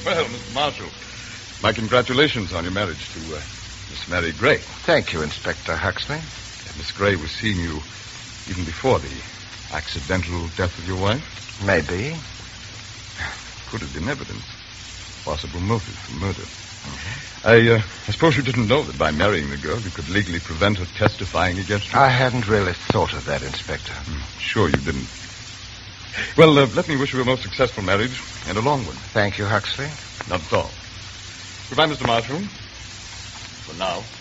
Well, Mr. Marshall, my congratulations on your marriage to Miss Mary Gray. Thank you, Inspector Huxley. Miss Gray was seeing you even before the accidental death of your wife? Maybe. Could have been evidence. Possible motive for murder. I suppose you didn't know that by marrying the girl, you could legally prevent her testifying against you? I hadn't really thought of that, Inspector. Sure you didn't. Well, let me wish you a most successful marriage and a long one. Thank you, Huxley. Not at all. Goodbye, Mr. Marshall. For now.